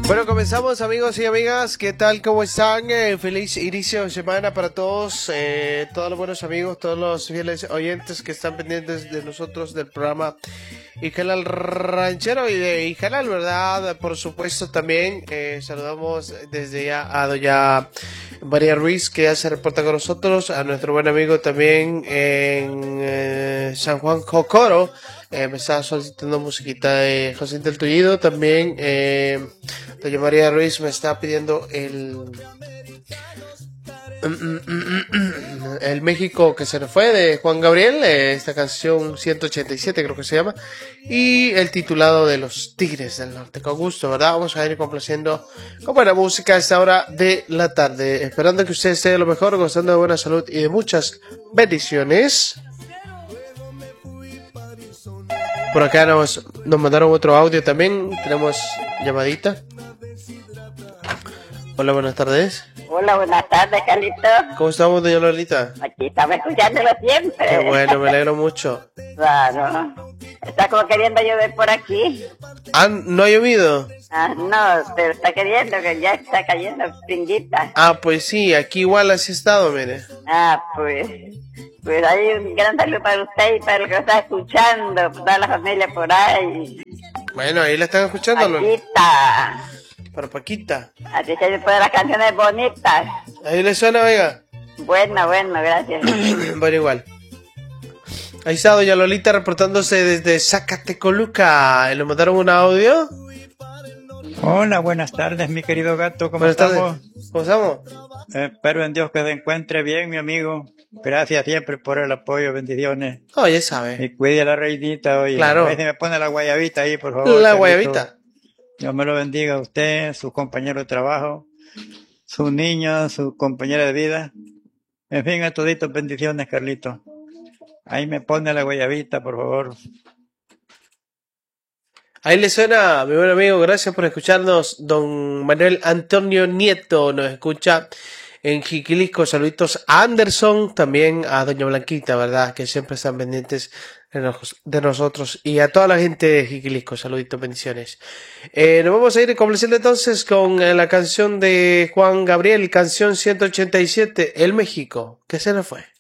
Bueno, comenzamos amigos y amigas, ¿qué tal? ¿Cómo están? Feliz inicio de semana para todos, todos los buenos amigos, todos los fieles oyentes que están pendientes de nosotros del programa Ijalal Ranchero y de Ijalal, ¿verdad? Por supuesto también saludamos desde ya a doña María Ruiz, que ya se reporta con nosotros, a nuestro buen amigo también en San Juan Jocoro. Me está solicitando musiquita de José del Tullido. También doña María Ruiz me está pidiendo el México que se nos fue de Juan Gabriel, esta canción 187 creo que se llama, y el titulado de Los Tigres del Norte. Con gusto, ¿verdad? Vamos a ir complaciendo con buena música a esta hora de la tarde, esperando que usted esté de lo mejor, gozando de buena salud y de muchas bendiciones. Por acá nos mandaron otro audio también. Tenemos llamadita. Hola, buenas tardes. Hola, buenas tardes, Carlito. ¿Cómo estamos, doña Lolita? Aquí estamos escuchándolo siempre. Qué bueno, me alegro mucho. Claro. Está como queriendo llover por aquí. Ah, ¿no ha llovido? Ah, no, pero está queriendo, que ya está cayendo pinguita. Ah, pues sí, aquí igual así ha estado, mire. Ah, pues hay un gran saludo para usted y para los que lo está escuchando, para toda la familia por ahí. Bueno, ahí la están escuchando, Paquita. Para Paquita. Así que después de las canciones bonitas. Ahí le suena, oiga. Bueno, gracias. Bueno, igual. Ahí está doña Lolita reportándose desde Zacatecoluca. ¿Le mandaron un audio? Hola, buenas tardes, mi querido gato. ¿Cómo buenas estamos? Tardes. ¿Cómo estamos? Espero en Dios que se encuentre bien, mi amigo. Gracias siempre por el apoyo, bendiciones. Oh, ya sabe. Y cuide a la reinita, oye. Claro. A veces me pone la guayabita ahí, por favor. La Carlito. guayabita. Dios me lo bendiga a usted, su compañero de trabajo, su niño, su compañera de vida. En fin, a toditos bendiciones, Carlito. Ahí me pone la guayabita, por favor. Ahí le suena, mi buen amigo, gracias por escucharnos. Don Manuel Antonio Nieto nos escucha en Jiquilisco. Saluditos a Anderson, también a doña Blanquita, ¿verdad? Que siempre están pendientes de nosotros. Y a toda la gente de Jiquilisco, saluditos, bendiciones. Nos vamos a ir complaciendo entonces con la canción de Juan Gabriel, canción 187, El México, que se nos fue.